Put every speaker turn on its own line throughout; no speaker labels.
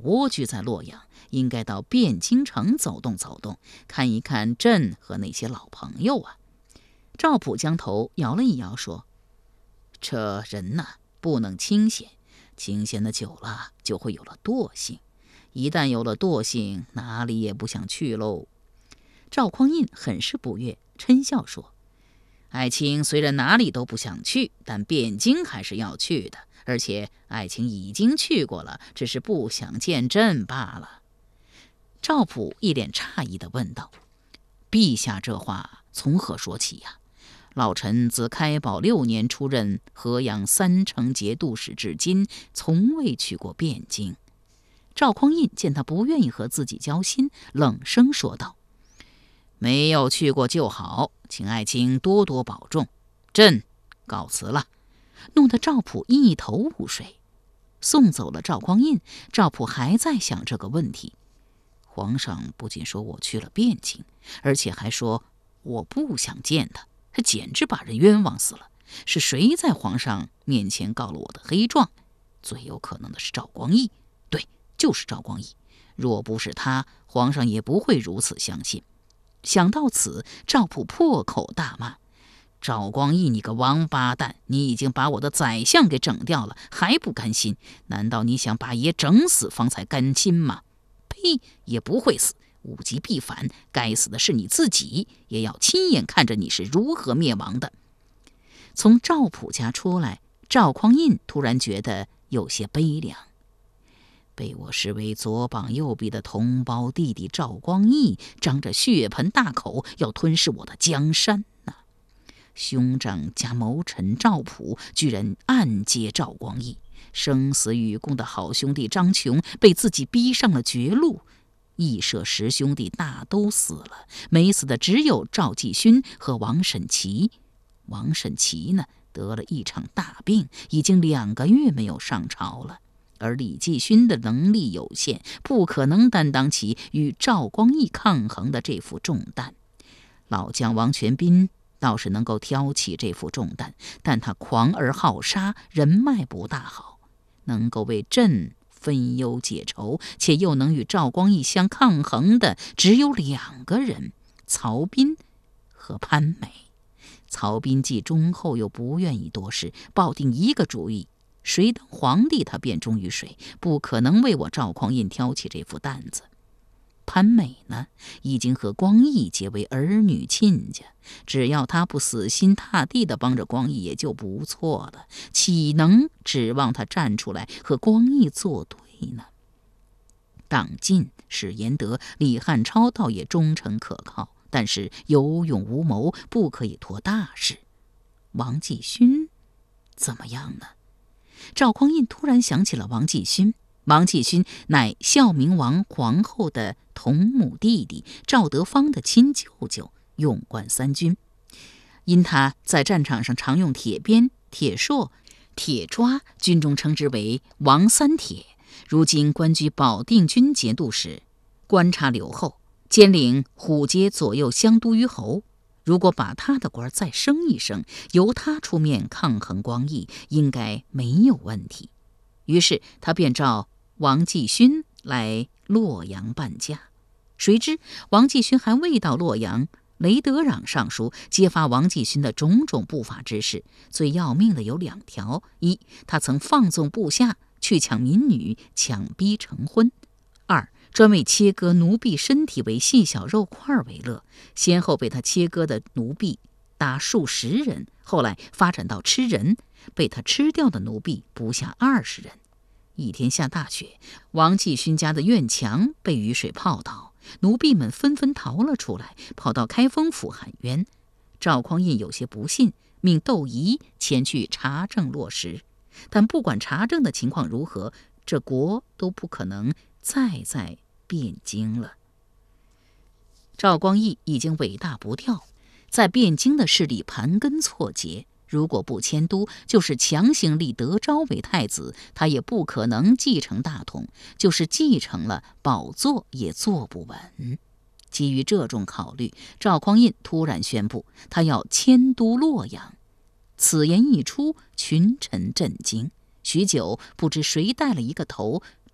蜗居在洛阳，应该到汴京城走动走动，看一看朕和那些老朋友啊。赵普将头摇了一摇，说：这人呐，不能清闲，清闲的久了就会有了惰性，一旦有了惰性，哪里也不想去喽。赵匡胤很是不悦，嗔笑说：爱卿虽然哪里都不想去，但汴京还是要去的，而且爱卿已经去过了，只是不想见朕罢了。赵普一脸诧异地问道：陛下这话从何说起呀？老臣自开宝6年出任河阳3城节度使至今，从未去过汴京。赵匡胤见他不愿意和自己交心，冷声说道：没有去过就好，请爱卿多多保重，朕告辞了。弄得赵普一头雾水。送走了赵匡胤，赵普还在想这个问题。皇上不仅说我去了汴京，而且还说我不想见他，他简直把人冤枉死了。是谁在皇上面前告了我的黑状？最有可能的是赵光义，对，就是赵光义。若不是他，皇上也不会如此相信。想到此，赵普破口大骂：赵光义，你个王八蛋，你已经把我的宰相给整掉了，还不甘心？难道你想把爷整死方才甘心吗？呸，也不会死，物极必反，该死的是你自己，也要亲眼看着你是如何灭亡的。从赵普家出来，赵匡胤突然觉得有些悲凉。被我视为左膀右臂的同胞弟弟赵光义，张着血盆大口要吞噬我的江山呐！兄长加谋臣赵普居然暗接赵光义，生死与共的好兄弟张琼被自己逼上了绝路。义社10兄弟大都死了，没死的只有赵继勋和王审琦。王审琦呢，得了一场大病，已经2个月没有上朝了。而李继勋的能力有限，不可能担当起与赵光义抗衡的这副重担。老将王全斌倒是能够挑起这副重担，但他狂而好杀，人脉不大好，能够为朕分忧解愁，且又能与赵光义相抗衡的只有2个人，曹彬和潘美。曹彬既忠厚又不愿意多事，抱定一个主意，谁当皇帝他便忠于谁，不可能为我赵匡胤挑起这副担子。潘美呢，已经和光义结为儿女亲家，只要他不死心塌地地帮着光义也就不错了，岂能指望他站出来和光义作对呢？党进、史延德、李汉超倒也忠诚可靠，但是有勇无谋，不可以托大事。王继勋怎么样呢？赵匡胤突然想起了王继勋。王继勋乃孝明王皇后的同母弟弟，赵德芳的亲舅舅，勇冠3军。因他在战场上常用铁鞭、铁槊、铁抓，军中称之为王三铁。如今官居保定军节度使，官差留后，兼领虎阶左右乡都虞侯。如果把他的官再升一升，由他出面抗衡光义，应该没有问题。于是他便召王继勋来洛阳办家。谁知王继勋还未到洛阳，雷德壤上书揭发王继勋的种种不法之事，最要命的有2条：一，他曾放纵部下去抢民女，强逼成婚；二，专为切割奴婢身体为细小肉块为乐，先后被他切割的奴婢达数十人，后来发展到吃人，被他吃掉的奴婢不下20人。一天下大雪，王继勋家的院墙被雨水泡倒，奴婢们纷纷逃了出来，跑到开封府喊冤。赵匡胤有些不信，命窦仪前去查证落实。但不管查证的情况如何，这国都不可能再在汴京了。赵光义已经尾大不掉，在汴京的势力盘根错节，如果不迁都，就是强行立德昭为太子，他也不可能继承大统，就是继承了，宝座也坐不稳。基于这种考虑，赵匡胤突然宣布他要迁都洛阳。此言一出，群臣震惊，许久不知谁带了一个头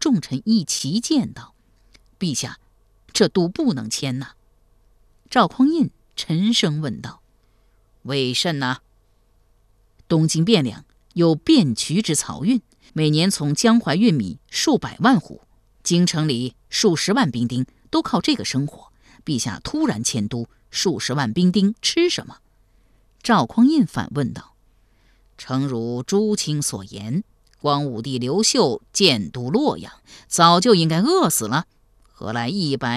众臣一齐见道：“陛下，这都不能签呐。”赵匡胤沉声问道：“为甚呢？”东京汴梁有汴渠之漕运，每年从江淮运米数百万斛，京城里数十万兵丁都靠这个生活。陛下突然迁都，数十万兵丁吃什么？赵匡胤反问道：“诚如朱清所言，光武帝刘秀建都洛阳，早就应该饿死了，何来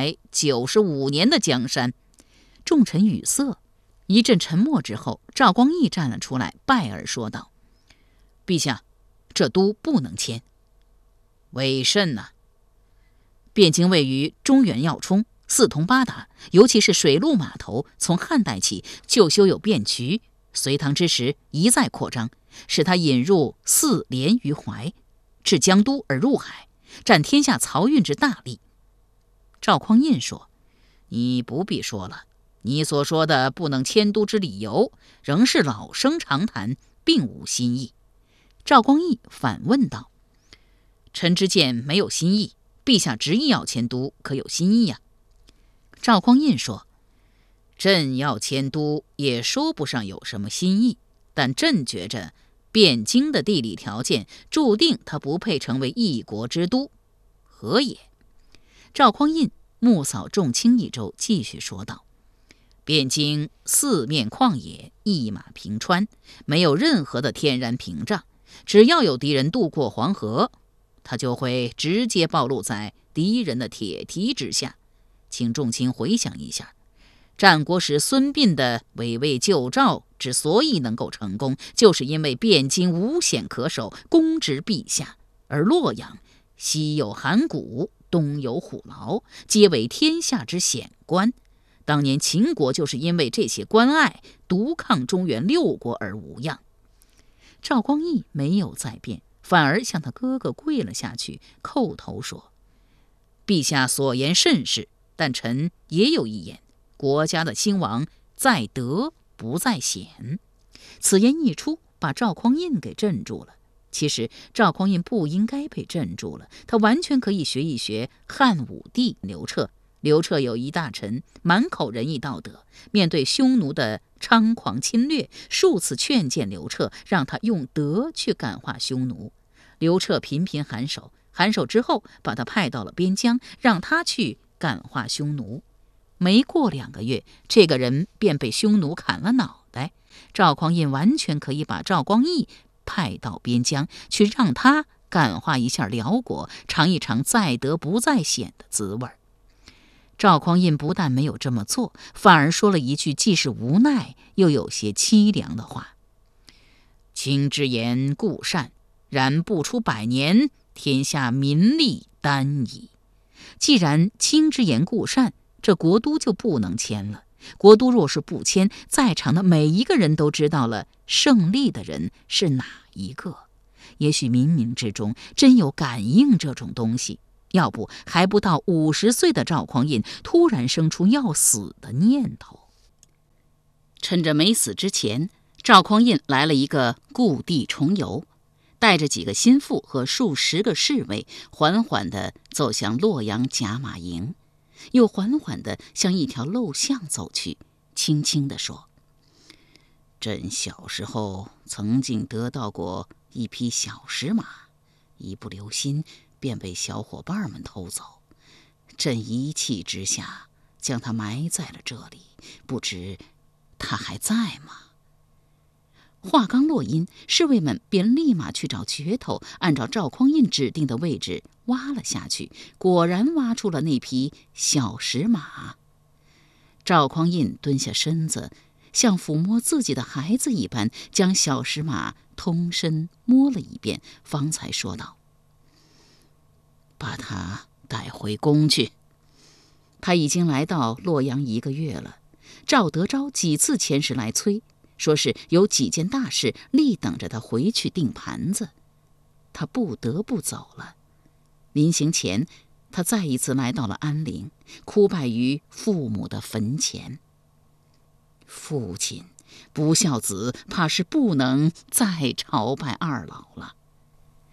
195年的江山？”众臣语塞。一阵沉默之后，赵光义站了出来，拜而说道：“陛下，这都不能迁。”“为甚呢？”“汴京位于中原要冲，四通八达，尤其是水陆码头，从汉代起就修有汴渠，隋唐之时一再扩张，使它引入4连于淮，至江都而入海，占天下漕运之大利。”赵匡胤说：“你不必说了，你所说的不能迁都之理由，仍是老生常谈，并无新意。”赵光义反问道：“臣之见没有新意，陛下执意要迁都，可有新意呀？”赵匡胤说：“朕要迁都，也说不上有什么新意，但朕觉着汴京的地理条件注定它不配成为一国之都。何也？”赵匡胤目扫众卿一周，继续说道：“汴京四面旷野，一马平川，没有任何的天然屏障，只要有敌人渡过黄河，他就会直接暴露在敌人的铁蹄之下。请众卿回想一下，战国时孙膑的围魏救赵之所以能够成功，就是因为汴京无险可守，攻之必下，而洛阳西有函谷，东有虎牢，皆为天下之险关。当年秦国就是因为这些关隘，独抗中原6国而无恙。”赵光义没有再辩，反而向他哥哥跪了下去，叩头说：“陛下所言甚是，但臣也有一言，国家的兴亡在德不在险。”此言一出，把赵匡胤给镇住了。其实赵匡胤不应该被镇住了，他完全可以学一学汉武帝刘彻。刘彻有一大臣，满口仁义道德，面对匈奴的猖狂侵略，数次劝谏刘彻，让他用德去感化匈奴。刘彻频频颔首，颔首之后把他派到了边疆，让他去感化匈奴。没过2个月，这个人便被匈奴砍了脑袋。赵匡胤完全可以把赵光义派到边疆，去让他感化一下辽国，尝一尝在德不在险的滋味。赵匡胤不但没有这么做，反而说了一句既是无奈又有些凄凉的话：“卿之言固善，然不出100年，天下民力单矣。既然卿之言固善，这国都就不能迁了。国都若是不迁，在场的每一个人都知道了胜利的人是哪一个。也许冥冥之中真有感应这种东西，要不还不到50岁的赵匡胤突然生出要死的念头。”趁着没死之前，赵匡胤来了一个故地重游，带着几个心腹和数十个侍卫，缓缓地走向洛阳甲马营，又缓缓地向一条陋巷走去，轻轻地说：“朕小时候曾经得到过一匹小石马，一不留心便被小伙伴们偷走。朕一气之下将它埋在了这里，不知它还在吗？”话刚落音，侍卫们便立马去找镢头，按照赵匡胤指定的位置挖了下去，果然挖出了那匹小石马。赵匡胤蹲下身子，像抚摸自己的孩子一般，将小石马通身摸了一遍，方才说道：“把它带回宫去。”他已经来到洛阳1个月了，赵德昭几次前时来催，说是有几件大事力等着他回去定盘子，他不得不走了。临行前，他再一次来到了安陵，哭拜于父母的坟前。父亲，不孝子怕是不能再朝拜二老了。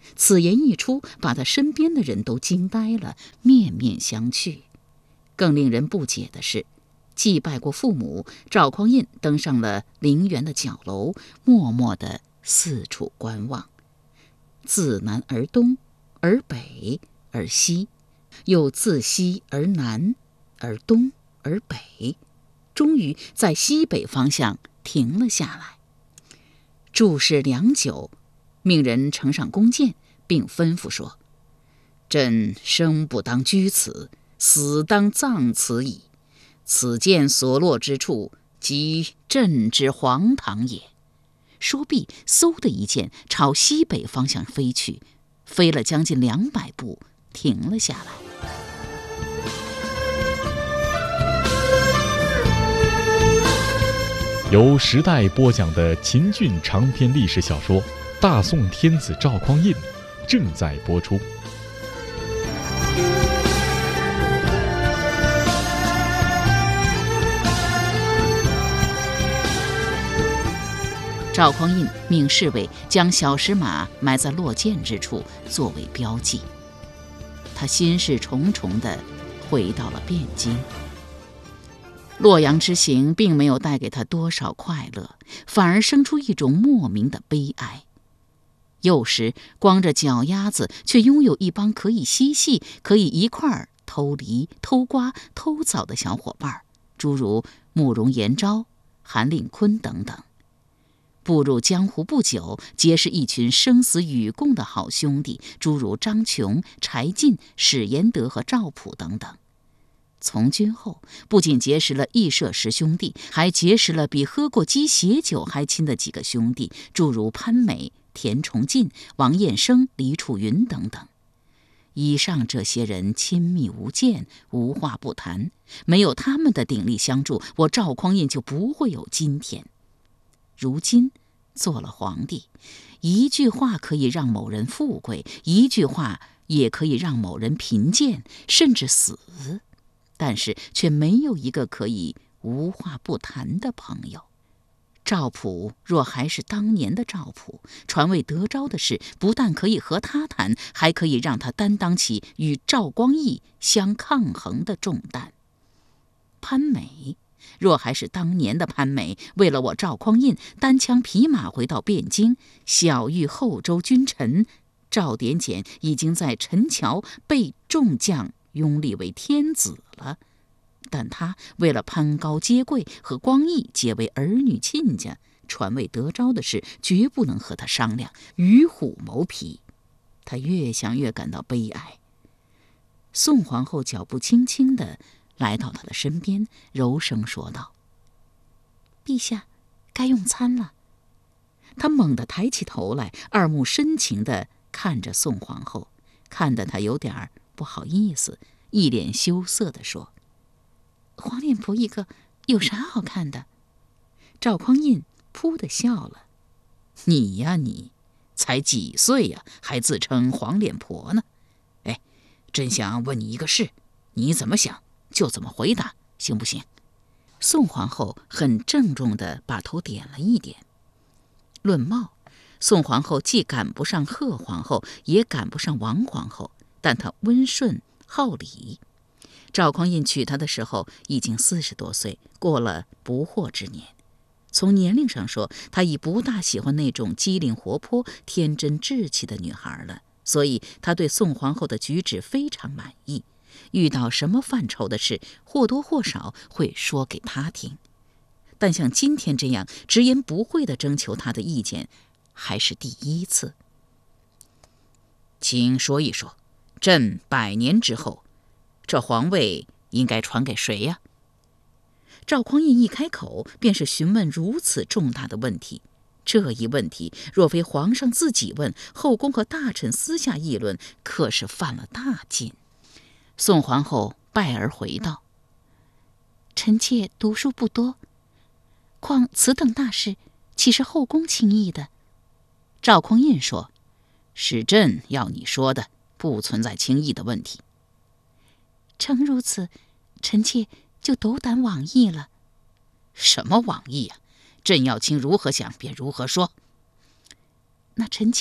此言一出，把他身边的人都惊呆了，面面相觑。更令人不解的是，祭拜过父母，赵匡胤登上了陵园的角楼，默默地四处观望。自南而东，而北，而西，又自西而南，而东，而北，终于在西北方向停了下来。注视良久，命人呈上弓箭，并吩咐说：“朕生不当居此，死当葬此矣。此箭所落之处，即朕之皇堂也。”说毕，嗖的一箭朝西北方向飞去，飞了将近200步，停了下来。
由时代播讲的秦俊长篇历史小说《大宋天子赵匡胤》正在播出。
赵匡胤命侍卫将小石马埋在落箭之处，作为标记。他心事重重地回到了汴京。洛阳之行并没有带给他多少快乐，反而生出一种莫名的悲哀。幼时光着脚丫子，却拥有一帮可以嬉戏、可以一块儿偷梨、偷瓜、偷枣的小伙伴，诸如慕容延昭、韩令坤等等。步入江湖不久，结识一群生死与共的好兄弟，诸如张琼、柴进、史延德和赵普等等。从军后，不仅结识了义社十兄弟，还结识了比喝过鸡血酒还亲的几个兄弟，诸如潘美、田崇进、王彦生、李楚云等等。以上这些人亲密无间，无话不谈，没有他们的鼎力相助，我赵匡胤就不会有今天。如今做了皇帝，一句话可以让某人富贵，一句话也可以让某人贫贱，甚至死，但是却没有一个可以无话不谈的朋友。赵普若还是当年的赵普，传位得昭的事不但可以和他谈，还可以让他担当起与赵光义相抗衡的重担。潘美若还是当年的潘美，为了我赵匡胤，单枪匹马回到汴京，小遇后周君臣，赵典简已经在陈桥被众将拥立为天子了。但他为了攀高接贵，和光义结为儿女亲家，传位得昭的事绝不能和他商量，与虎谋皮。他越想越感到悲哀。宋皇后脚步轻轻地来到他的身边，柔声说道：“陛下，该用餐了。”他猛地抬起头来，二目深情地看着宋皇后，看得他有点不好意思，一脸羞涩地说：“黄脸婆一个，有啥好看的？”赵匡胤扑地笑了：“你呀你，才几岁呀，还自称黄脸婆呢？哎，朕想问你一个事，你怎么想就怎么回答，行不行？”宋皇后很郑重地把头点了一点。论貌，宋皇后既赶不上贺皇后，也赶不上王皇后，但她温顺好礼。赵匡胤娶她的时候已经40多岁，过了不惑之年。从年龄上说，她已不大喜欢那种机灵活泼、天真稚气的女孩了，所以她对宋皇后的举止非常满意。遇到什么犯愁的事，或多或少会说给她听。但像今天这样直言不讳地征求她的意见，还是第一次。请说一说，朕100年之后，这皇位应该传给谁呀？赵匡胤一开口便是询问如此重大的问题，这一问题若非皇上自己问，后宫和大臣私下议论，可是犯了大禁。宋皇后拜而回道：“臣妾读书不多，况此等大事，岂是后宫轻易的？”赵匡胤说：“是朕要你说的，不存在轻易的问题。”诚如此，臣妾就斗胆妄议了。什么妄议啊？朕要卿如何想便如何说。那臣妾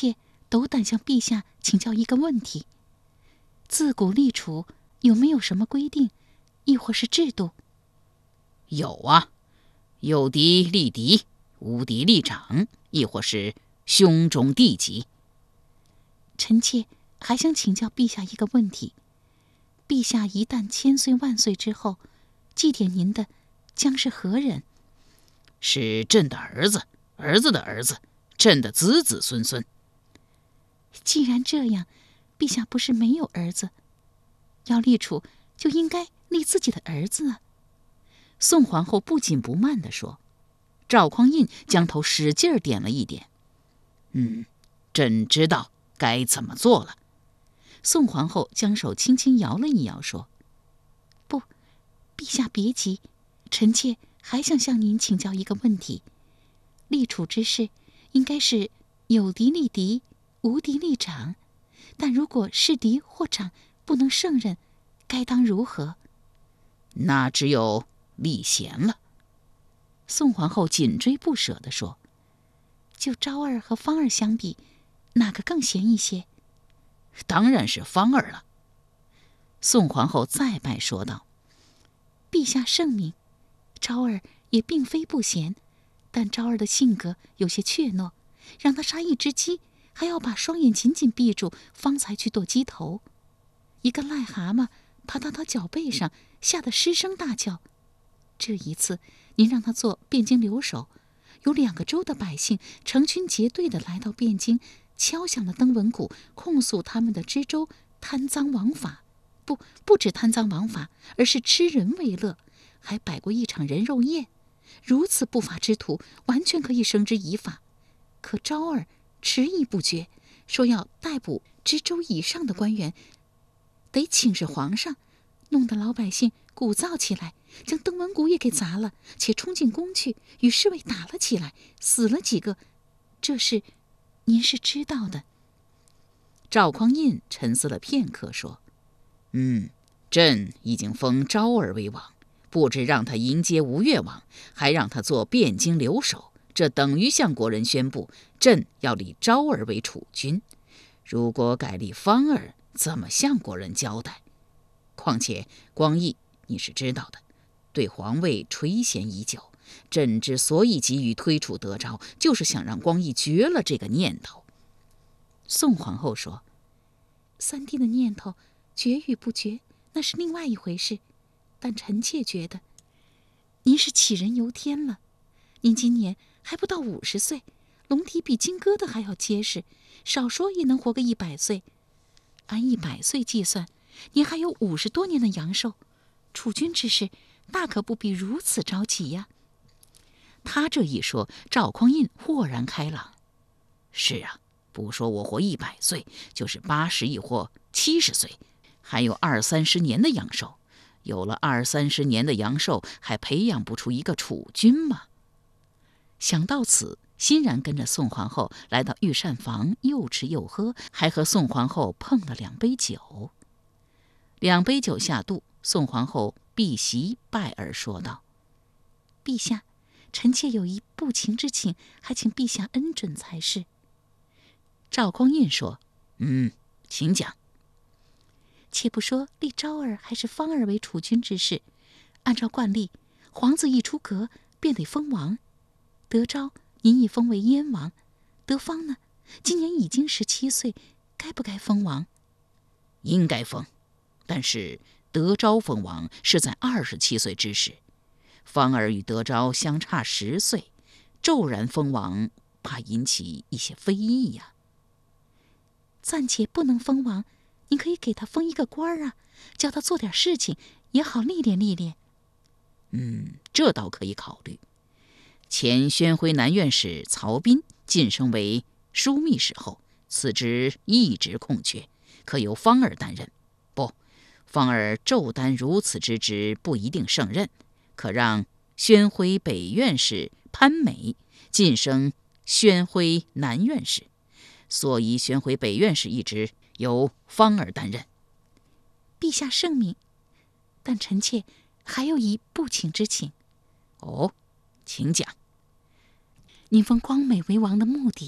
斗胆向陛下请教一个问题：自古立储有没有什么规定，亦或是制度？
有啊，有敌立敌，无敌立长，亦或是兄终弟及。
臣妾还想请教陛下一个问题：陛下一旦千岁万岁之后，祭奠您的将是何人？
是朕的儿子，儿子的儿子，朕的子子孙孙。
既然这样，陛下不是没有儿子，要立储就应该立自己的儿子啊。
宋皇后不紧不慢地说。赵匡胤将头使劲点了一点。朕知道该怎么做了。宋皇后将手轻轻摇了一摇，说：
不，陛下别急，臣妾还想向您请教一个问题。立储之事应该是有敌立敌，无敌立长，但如果是敌或长不能胜任，该当如何？
那只有立贤了。宋皇后紧追不舍地说：
就昭儿和芳儿相比，哪个更贤一些？
当然是芳儿了。宋皇后再拜说道：
陛下圣明，昭儿也并非不贤，但昭儿的性格有些怯懦，让她杀一只鸡，还要把双眼紧紧闭住，方才去剁鸡头。一个癞蛤蟆爬到她脚背上，吓得失声大叫。这一次您让他做汴京留守，有2个州的百姓成群结队地来到汴京，敲响了登闻鼓，控诉他们的知州贪赃枉法。不止贪赃枉法，而是吃人为乐，还摆过一场人肉宴。如此不法之徒，完全可以绳之以法。可昭儿迟疑不决，说要逮捕知州以上的官员，得请示皇上，弄得老百姓鼓噪起来，将登闻鼓也给砸了，且冲进宫去，与侍卫打了起来，死了几个。这事您是知道的。
赵匡胤沉思了片刻，说：朕已经封昭儿为王，不止让他迎接吴越王，还让他做汴京留守，这等于向国人宣布朕要立昭儿为储君。如果改立芳儿，怎么向国人交代？况且光义你是知道的，对皇位垂涎已久，朕之所以急于推除德昭，就是想让光义绝了这个念头。宋皇后说：
三弟的念头绝与不绝，那是另外一回事，但臣妾觉得您是杞人忧天了。您今年还不到50岁，龙体比金疙瘩还要结实，少说也能活个100岁。按100岁计算，您还有50多年的阳寿，储君之事大可不必如此着急呀。
他这一说，赵匡胤豁然开朗。是啊，不说我活100岁，就是80亦或70岁，还有20-30年的阳寿。有了20-30年的阳寿，还培养不出一个储君吗？想到此，欣然跟着宋皇后来到御膳房，又吃又喝，还和宋皇后碰了2杯酒。2杯酒下肚，宋皇后避席拜而说道：
陛下，臣妾有一不情之请，还请陛下恩准才是。
赵匡胤说：请讲。
且不说立昭儿还是芳儿为储君之事，按照惯例，皇子一出阁便得封王。德昭您已封为燕王，德芳呢，今年已经17岁，该不该封王？
应该封，但是德昭封王是在27岁之时，芳儿与德昭相差10岁，骤然封王，怕引起一些非议呀。
暂且不能封王，您可以给他封一个官儿啊，叫他做点事情，也好历练历练。
这倒可以考虑。前宣徽南院使曹彬晋升为枢密使后，此职一直空缺，可由芳儿担任。不，芳儿骤担如此之职，不一定胜任，可让宣徽北院使潘美晋升宣徽南院使，所以宣徽北院使一职由芳儿担任。
陛下圣明，但臣妾还有一不请之请。
请讲。
您封光美为王的目的，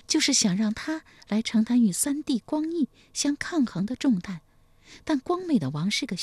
就是想让他来承担与3弟光义相抗衡的重担。但光美的王是个